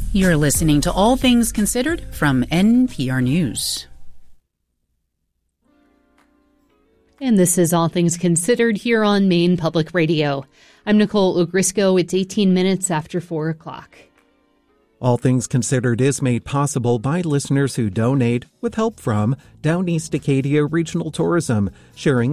You're listening to All Things Considered from NPR News. And this is All Things Considered here on Maine Public Radio. I'm Nicole Ogrisco. It's 18 minutes after 4 o'clock. All Things Considered is made possible by listeners who donate with help from Down East Acadia Regional Tourism, sharing